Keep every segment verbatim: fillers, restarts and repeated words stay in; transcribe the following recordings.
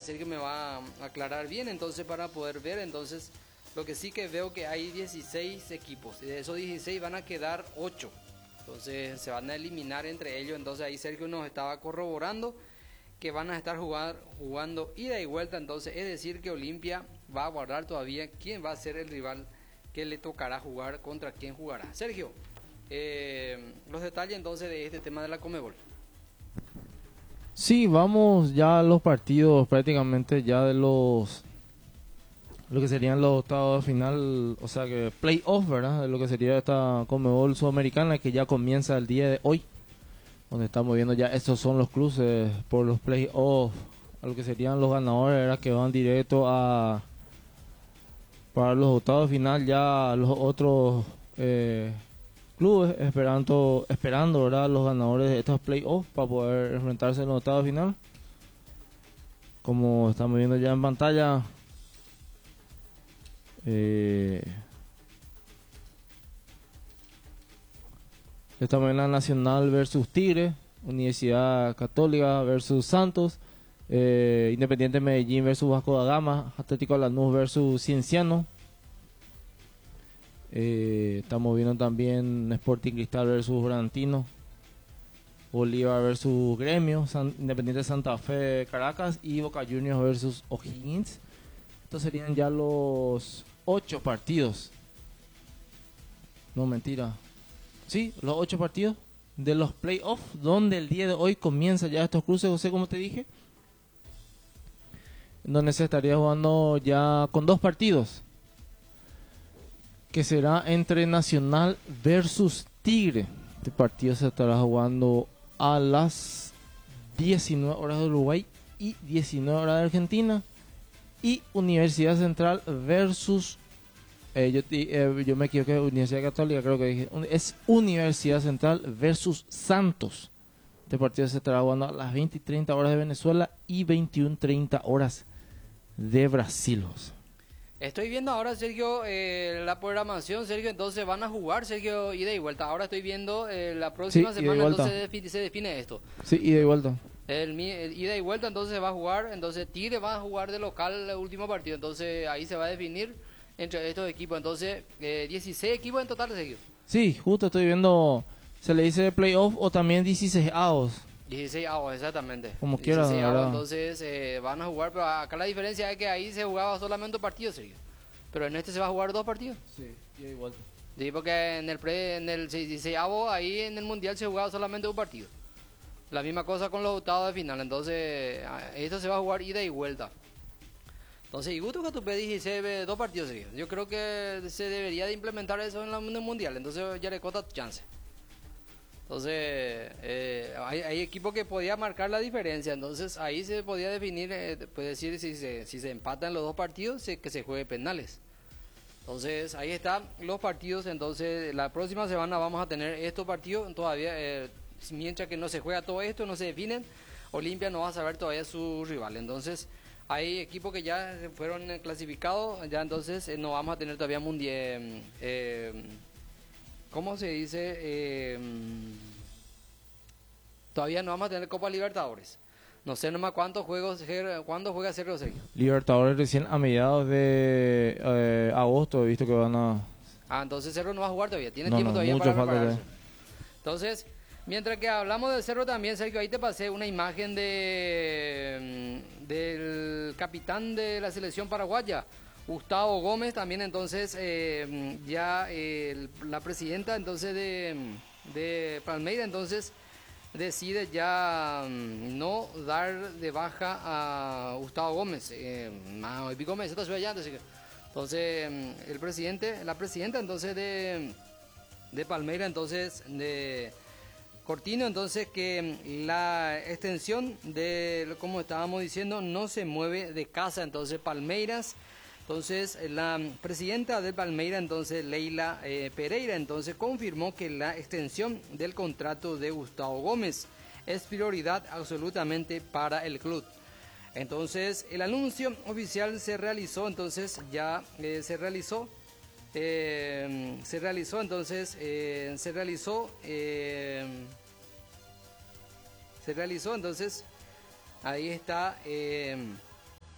Sergio me va a aclarar bien, entonces para poder ver, entonces lo que sí que veo que hay dieciséis equipos, de esos dieciséis van a quedar ocho, entonces se van a eliminar entre ellos, entonces ahí Sergio nos estaba corroborando que van a estar jugar, jugando ida y vuelta, entonces es decir que Olimpia va a guardar todavía quién va a ser el rival que le tocará jugar, contra quién jugará. Sergio, eh, los detalles entonces de este tema de la Conmebol. Sí, vamos ya a los partidos prácticamente ya de los, lo que serían los octavos de final, o sea que playoff, ¿verdad? De lo que sería esta Conmebol Sudamericana que ya comienza el día de hoy, donde estamos viendo ya estos son los cruces por los playoffs, a lo que serían los ganadores, ¿verdad? Que van directo a para los octavos de final, ya los otros eh, clubes esperando, esperando ¿verdad? Los ganadores de estos playoffs para poder enfrentarse en los octavos de final. Como estamos viendo ya en pantalla, eh, estamos en la Nacional versus Tigre, Universidad Católica versus Santos, eh, Independiente Medellín versus Vasco da Gama, Atlético Lanús versus Cienciano. Eh, estamos viendo también Sporting Cristal versus Bragantino, Bolívar versus Gremio, San, Independiente Santa Fe Caracas y Boca Juniors versus O'Higgins. Estos serían ya los ocho partidos. No, mentira. Sí, los ocho partidos de los playoffs, donde el día de hoy comienza ya estos cruces, José, como te dije, donde se estaría jugando ya con dos partidos, que será entre Nacional versus Tigre. Este partido se estará jugando a las diecinueve horas de Uruguay y diecinueve horas de Argentina. Y Universidad Central versus eh, yo, eh, yo me equivoqué, Universidad Católica, creo que dije, es Universidad Central versus Santos. Este partido se estará jugando a las veinte y treinta horas de Venezuela y veintiuna y treinta horas de Brasil. Estoy viendo ahora, Sergio, eh, la programación, Sergio, entonces van a jugar, Sergio, ida y vuelta. Ahora estoy viendo eh, la próxima Sí, semana, entonces defi- se define esto. Sí, ida y vuelta. El, mi- el ida y vuelta, entonces se va a jugar, entonces Tigre va a jugar de local el último partido, entonces ahí se va a definir entre estos equipos. Entonces, eh, dieciséis equipos en total, Sergio. Sí, justo estoy viendo, se le dice playoff o también dieciséis avos. dieciséis avos, exactamente. Como quiera, dieciséis avos, ¿verdad? entonces eh, van a jugar, pero acá la diferencia es que ahí se jugaba solamente un partido, Sergio. Pero en este se va a jugar dos partidos. Sí, ida y vuelta. Sí, porque en el pre, en el dieciséis ahí en el mundial se jugaba solamente un partido. La misma cosa con los octavos de final. Entonces, a- esto se va a jugar ida y vuelta. Entonces, y gusto que tú pedís dos partidos seguidos. Yo creo que se debería de implementar eso en, la, en el mundial. Entonces, ya le cota chance. Entonces, eh, hay, hay equipos que podía marcar la diferencia. Entonces, ahí se podía definir, eh, puede decir, si se, si se empatan los dos partidos, se- que se juegue penales. Entonces, ahí están los partidos. Entonces, la próxima semana vamos a tener estos partidos. Todavía, eh, mientras que no se juega todo esto, no se definen, Olimpia no va a saber todavía su rival. Entonces, hay equipos que ya fueron eh, clasificados. Ya entonces, eh, no vamos a tener todavía mundial. Eh, ¿Cómo se dice? Eh, todavía no vamos a tener Copa Libertadores. No sé nomás cuántos juegos, cuándo juega Sergio Sergio. Libertadores recién a mediados de eh, agosto, he visto que van a... Ah, entonces Cerro no va a jugar todavía, tiene No, tiempo no, todavía mucho para falta prepararse. todavía. Entonces, mientras que hablamos del Cerro también, Sergio, ahí te pasé una imagen de mm, del capitán de la selección paraguaya, Gustavo Gómez, también entonces eh, ya eh, el- la presidenta entonces de, de Palmeiras entonces decide ya mm, no dar de baja a Gustavo Gómez, eh, más pico meses, esto se ve allá, entonces, entonces mm, el presidente, la presidenta entonces de, de Palmeiras, entonces de Cortino, entonces que mm, la extensión de, como estábamos diciendo, no se mueve de casa, entonces Palmeiras, entonces la presidenta de Palmeiras, entonces Leila eh, Pereira, entonces confirmó que la extensión del contrato de Gustavo Gómez es prioridad absolutamente para el club. Entonces el anuncio oficial se realizó, entonces ya eh, se realizó, eh, se realizó, entonces eh, se realizó, eh, se realizó, entonces ahí está. Eh,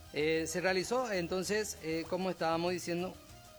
Eh, se realizó entonces, eh, como estábamos diciendo,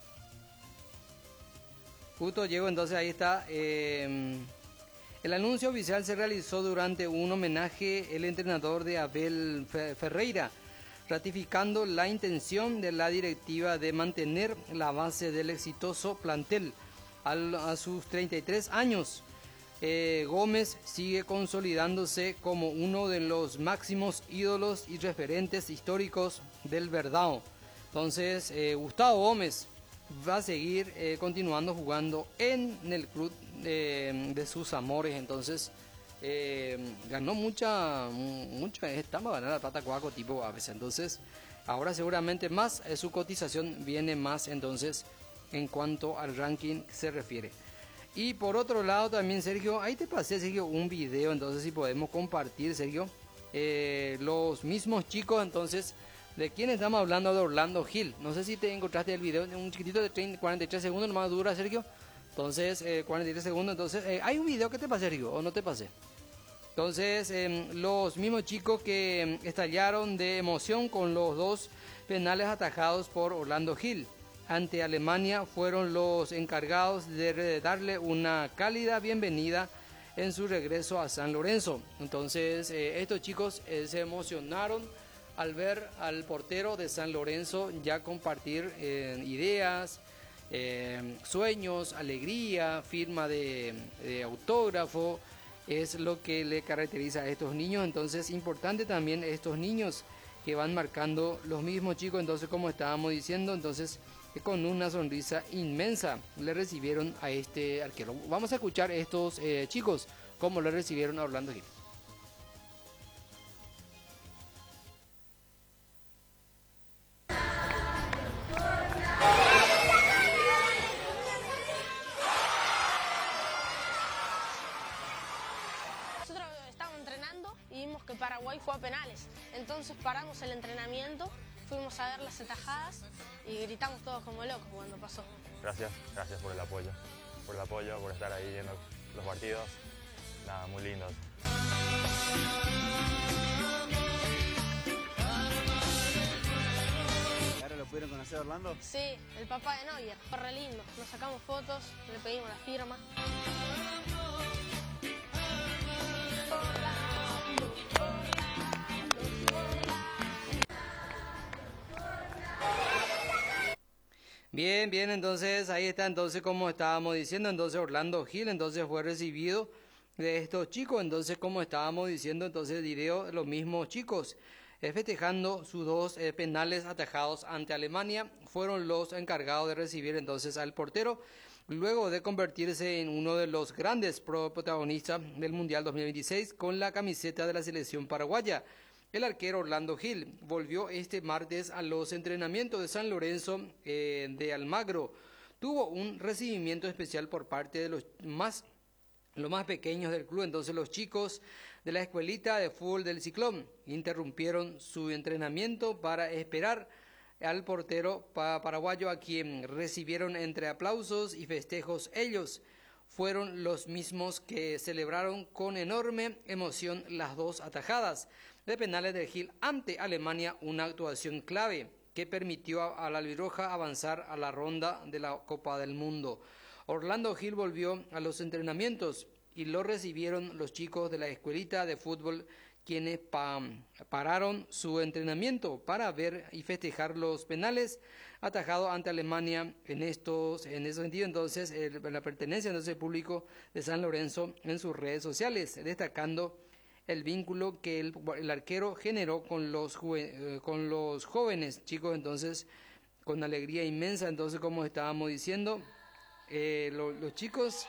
justo llego, entonces ahí está. Eh, el anuncio oficial se realizó durante un homenaje el entrenador de Abel Ferreira, ratificando la intención de la directiva de mantener la base del exitoso plantel al, a sus treinta y tres años. Eh, Gómez sigue consolidándose como uno de los máximos ídolos y referentes históricos del Verdão. Entonces, eh, Gustavo Gómez va a seguir eh, continuando jugando en el club eh, de sus amores. Entonces, eh, ganó mucha, mucha, estamos ganando la plata cuaco tipo a veces. Entonces, ahora seguramente más eh, su cotización viene más entonces en cuanto al ranking se refiere. Y por otro lado también, Sergio, ahí te pasé, Sergio, un video, entonces si podemos compartir, Sergio, eh, los mismos chicos, entonces, ¿de quién estamos hablando? De Orlando Gil. No sé si te encontraste el video, un chiquitito de treinta, cuarenta y tres segundos, nomás dura, Sergio. Entonces, eh, cuarenta y tres segundos, entonces, eh, ¿hay un video que te pasé, Sergio, o no te pasé? Entonces, eh, los mismos chicos que estallaron de emoción con los dos penales atajados por Orlando Gil ante Alemania fueron los encargados de darle una cálida bienvenida en su regreso a San Lorenzo. Entonces, eh, estos chicos eh, se emocionaron al ver al portero de San Lorenzo ya compartir eh, ideas, eh, sueños, alegría, firma de, de autógrafo. Es lo que le caracteriza a estos niños. Entonces, importante también estos niños que van marcando los mismos chicos. Entonces, como estábamos diciendo, entonces con una sonrisa inmensa le recibieron a este arquero. Vamos a escuchar estos eh, chicos cómo le recibieron a Orlando Gil. Nosotros estábamos entrenando y vimos que Paraguay fue a penales. Entonces paramos el entrenamiento, fuimos a ver las atajadas y gritamos todos como locos cuando pasó. Gracias, gracias por el apoyo, por el apoyo, por estar ahí viendo los partidos. Nada, muy lindo. ¿Ahora lo pudieron conocer, Orlando? Sí, el papá de Neuer, fue re lindo. Nos sacamos fotos, le pedimos la firma. Bien, bien, entonces ahí está, entonces como estábamos diciendo, entonces Orlando Gil, entonces fue recibido de estos chicos, entonces como estábamos diciendo, entonces video los mismos chicos, eh, festejando sus dos eh, penales atajados ante Alemania, fueron los encargados de recibir entonces al portero, luego de convertirse en uno de los grandes protagonistas del Mundial dos mil veintiséis con la camiseta de la selección paraguaya. El arquero Orlando Gil volvió este martes a los entrenamientos de San Lorenzo eh, de Almagro. Tuvo un recibimiento especial por parte de los más, los más pequeños del club. Entonces los chicos de la escuelita de fútbol del Ciclón interrumpieron su entrenamiento para esperar al portero paraguayo, a quien recibieron entre aplausos y festejos. Ellos fueron los mismos que celebraron con enorme emoción las dos atajadas de penales de Gil ante Alemania, una actuación clave que permitió a la albirroja avanzar a la ronda de la Copa del Mundo. Orlando Gil volvió a los entrenamientos y lo recibieron los chicos de la escuelita de fútbol, quienes pa pararon su entrenamiento para ver y festejar los penales atajados ante Alemania. En estos, en ese sentido, entonces, el, la pertenencia entonces, público de San Lorenzo en sus redes sociales, destacando el vínculo que el, el arquero generó con los, eh, con los jóvenes chicos, entonces, con alegría inmensa. Entonces, como estábamos diciendo, eh, lo, los chicos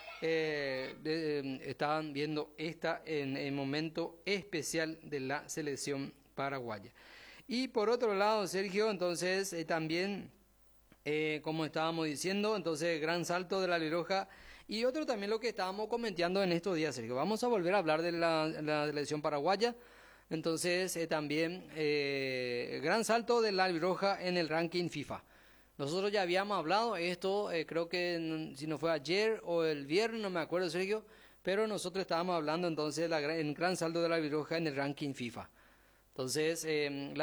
eh, de, estaban viendo esta en el momento especial de la selección paraguaya. Y por otro lado, Sergio, entonces, eh, también, eh, como estábamos diciendo, entonces, gran salto de la albirroja. Y otro también lo que estábamos comentando en estos días, Sergio. Vamos a volver a hablar de la, la selección paraguaya. Entonces, eh, también, eh, gran salto de la albirroja en el ranking FIFA. Nosotros ya habíamos hablado esto, eh, creo que si no fue ayer o el viernes, no me acuerdo, Sergio, pero nosotros estábamos hablando entonces del gran salto de la albirroja en el ranking FIFA. Entonces, eh, la